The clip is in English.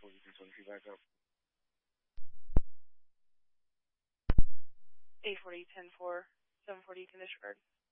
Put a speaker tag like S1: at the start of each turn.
S1: 4223 back up.
S2: 840, 10-4, 740, you can disregard.